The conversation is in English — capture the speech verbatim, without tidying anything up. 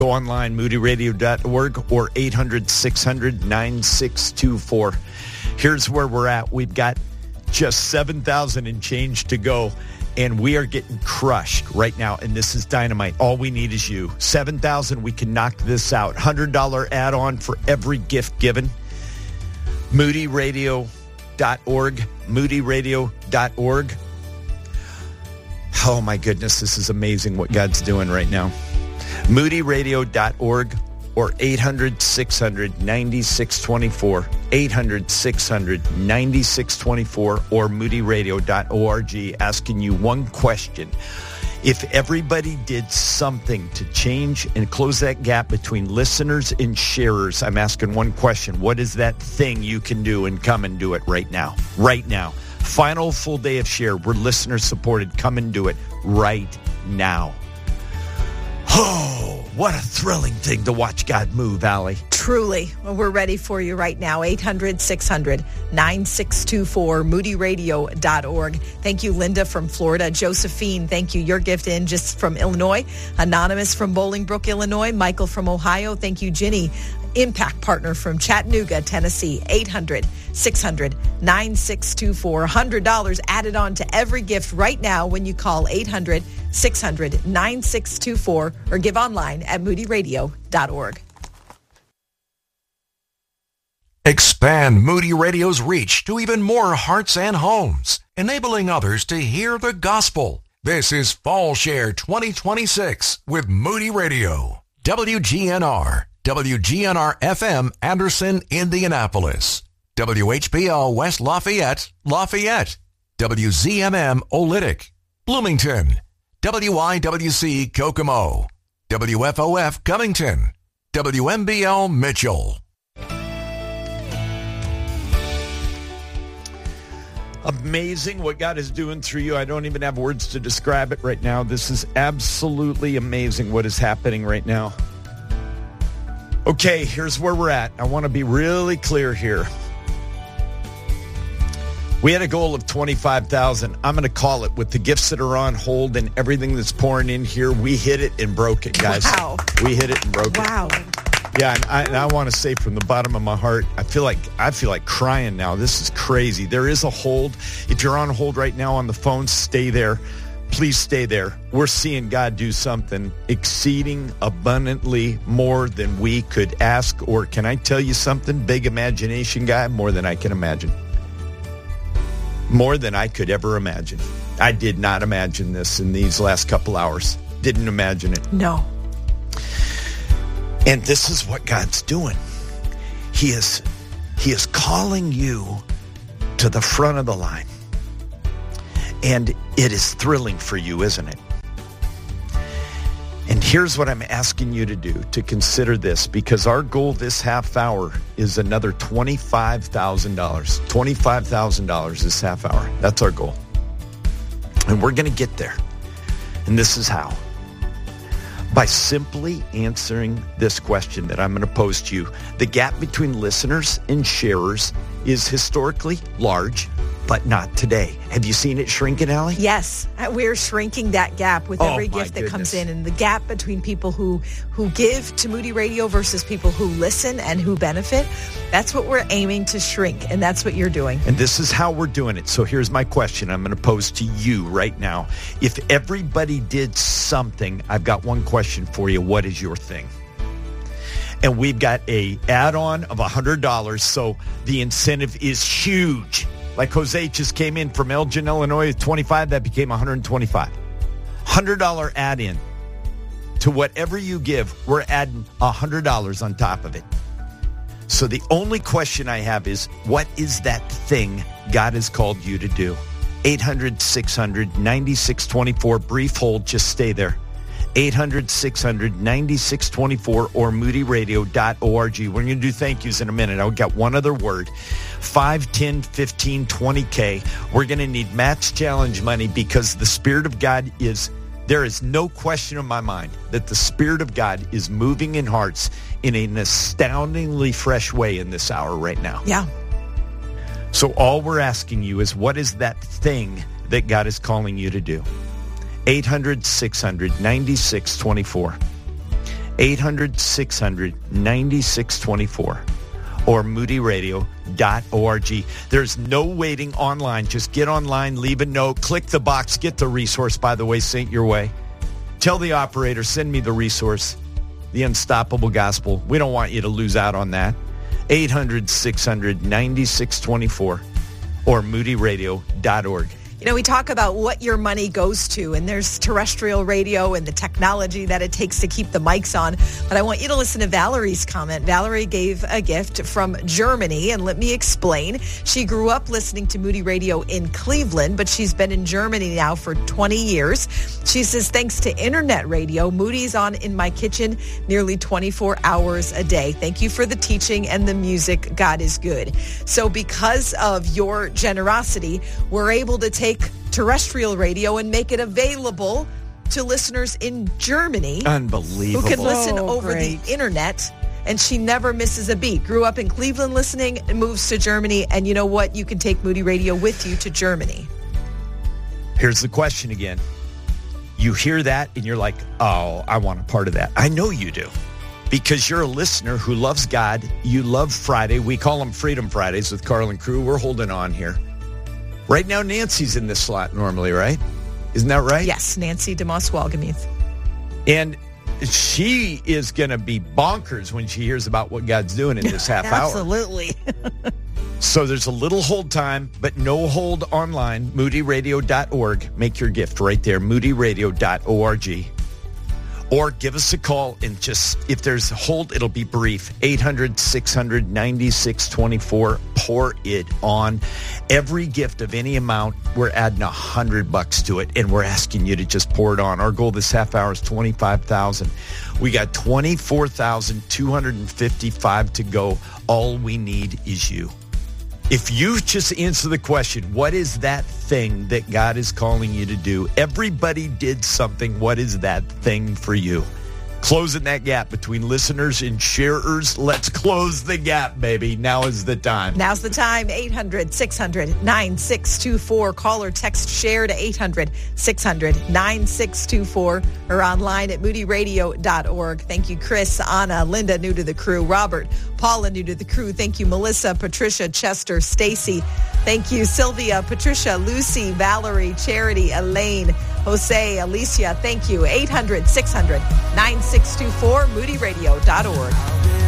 Go online, moody radio dot org or eight hundred, six hundred, nine six two four. Here's where we're at. We've got just seven thousand and change to go, and we are getting crushed right now, and this is dynamite. All we need is you. seven thousand, we can knock this out. one hundred dollars add-on for every gift given. moody radio dot org, moody radio dot org. Oh, my goodness, this is amazing what God's doing right now. moody radio dot org or eight hundred, six hundred, nine six two four, eight hundred, six hundred, nine six two four, or moody radio dot org, asking you one question. If everybody did something to change and close that gap between listeners and sharers, I'm asking one question. What is that thing you can do, and come and do it right now? Right now. Final full day of share. We're listener supported. Come and do it right now. Oh, what a thrilling thing to watch God move, Allie. Truly. Well, we're ready for you right now. eight hundred, six hundred, nine six two four, moody radio dot org. Thank you, Linda from Florida. Josephine, thank you. Your gift in just from Illinois. Anonymous from Bolingbrook, Illinois. Michael from Ohio. Thank you, Ginny. Impact Partner from Chattanooga, Tennessee. eight hundred, six hundred, nine six two four. one hundred dollars added on to every gift right now when you call eight hundred, six hundred, nine six two four or give online at moody radio dot org. Expand Moody Radio's reach to even more hearts and homes, enabling others to hear the gospel. This is Fall Share twenty twenty-six with Moody Radio. W G N R, W G N R F M, Anderson, Indianapolis. W H P L West Lafayette, Lafayette. W Z M M Olytic, Bloomington. W I W C Kokomo. W F O F Covington. W M B L Mitchell. Amazing what God is doing through you. I don't even have words to describe it right now. This is absolutely amazing what is happening right now. Okay, here's where we're at. I want to be really clear here. We had a goal of twenty-five thousand. I'm going to call it, with the gifts that are on hold and everything that's pouring in here. We hit it and broke it, guys. Wow. We hit it and broke wow. it. Wow. Yeah, and I, and I want to say from the bottom of my heart, I feel like I feel like crying now. This is crazy. There is a hold. If you're on hold right now on the phone, stay there. Please stay there. We're seeing God do something exceeding abundantly more than we could ask, or can I tell you something? Big imagination guy, more than I can imagine. More than I could ever imagine. I did not imagine this in these last couple hours. Didn't imagine it. No. And this is what God's doing. He is, he is calling you to the front of the line. And it is thrilling for you, isn't it? And here's what I'm asking you to do, to consider this, because our goal this half hour is another twenty-five thousand dollars. twenty-five thousand dollars this half hour. That's our goal. And we're going to get there. And this is how. By simply answering this question that I'm going to pose to you. The gap between listeners and sharers is historically large, but not today. Have you seen it shrinking, Allie? Yes, we're shrinking that gap with Oh, every my gift that comes goodness. in, and the gap between people who, who give to Moody Radio versus people who listen and who benefit. That's what we're aiming to shrink, and that's what you're doing. And this is how we're doing it. So here's my question I'm going to pose to you right now. If everybody did something, I've got one question for you. What is your thing? And we've got a add-on of one hundred dollars, so the incentive is huge. Like Jose just came in from Elgin, Illinois, with twenty-five, that became one hundred twenty-five. one hundred dollars add-in to whatever you give, we're adding one hundred dollars on top of it. So the only question I have is, what is that thing God has called you to do? eight hundred, six hundred, nine six two four, brief hold, just stay there. eight hundred, six hundred, nine six two four or moody radio dot org. We're going to do thank yous in a minute. I've got one other word. five, ten, fifteen, twenty K. We're going to need Matt's challenge money because the Spirit of God is, there is no question in my mind that the Spirit of God is moving in hearts in an astoundingly fresh way in this hour right now. Yeah. So all we're asking you is, what is that thing that God is calling you to do? eight hundred, six hundred, nine six two four. eight hundred, six hundred, ninety-six twenty-four. Or moody radio dot org. There's no waiting online. Just get online, leave a note, click the box, get the resource, by the way, sent your way. Tell the operator, send me the resource, The Unstoppable Gospel. We don't want you to lose out on that. eight hundred, six hundred, ninety-six twenty-four or moody radio dot org. You know, we talk about what your money goes to, and there's terrestrial radio and the technology that it takes to keep the mics on. But I want you to listen to Valerie's comment. Valerie gave a gift from Germany, and let me explain. She grew up listening to Moody Radio in Cleveland, but she's been in Germany now for twenty years. She says, thanks to internet radio, Moody's on in my kitchen nearly twenty-four hours a day. Thank you for the teaching and the music. God is good. So because of your generosity, we're able to take terrestrial radio and make it available to listeners in Germany. Unbelievable. Who can listen Oh, over great. the internet. And she never misses a beat. Grew up in Cleveland listening and moves to Germany. And you know what? You can take Moody Radio with you to Germany. Here's the question again. You hear that and you're like, oh, I want a part of that. I know you do. Because you're a listener who loves God. You love Friday. We call them Freedom Fridays with Carl and crew. We're holding on here. Right now, Nancy's in this slot normally, right? Isn't that right? Yes, Nancy DeMoss-Walgamuth. And she is going to be bonkers when she hears about what God's doing in this half hour. Absolutely. So there's a little hold time, but no hold online. moody radio dot org. Make your gift right there, moody radio dot org. Or give us a call and just, if there's a hold, it'll be brief. eight hundred, six hundred, ninety-six twenty-four. Pour it on. Every gift of any amount, we're adding a hundred bucks to it, and we're asking you to just pour it on. Our goal this half hour is twenty-five thousand. We got twenty-four thousand two hundred fifty-five to go. All we need is you. If you just answer the question, what is that thing that God is calling you to do? Everybody did something. What is that thing for you? Closing that gap between listeners and sharers. Let's close the gap, baby. Now is the time. Now's the time. eight hundred, six hundred, nine six two four. Call or text share to eight hundred, six hundred, nine six two four or online at moody radio dot org. Thank you, Chris, Anna, Linda, new to the crew, Robert, Paula, new to the crew. Thank you, Melissa, Patricia, Chester, Stacy. Thank you, Sylvia, Patricia, Lucy, Valerie, Charity, Elaine, Jose, Alicia. Thank you. eight hundred, six hundred, nine six two four, moody radio dot org.